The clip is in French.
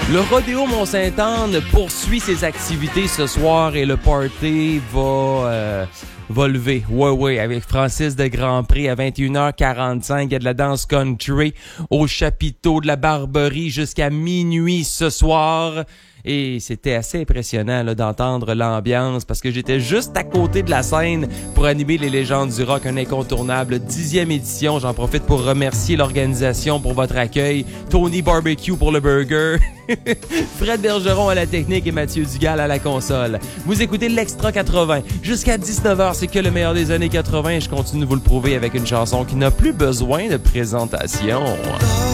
Le Rodéo Mont-Sainte-Anne poursuit ses activités ce soir et le party va lever. Ouais, avec Francis de Grandpré à 21h45. Il y a de la danse country au chapiteau de la Barberie jusqu'à minuit ce soir. Et c'était assez impressionnant là, d'entendre l'ambiance parce que j'étais juste à côté de la scène pour animer les légendes du rock, un incontournable 10e édition. J'en profite pour remercier l'organisation pour votre accueil, Tony Barbecue pour le burger, Fred Bergeron à la technique et Mathieu Dugal à la console. Vous écoutez l'Extra 80. Jusqu'à 19h, c'est que le meilleur des années 80 et je continue de vous le prouver avec une chanson qui n'a plus besoin de présentation.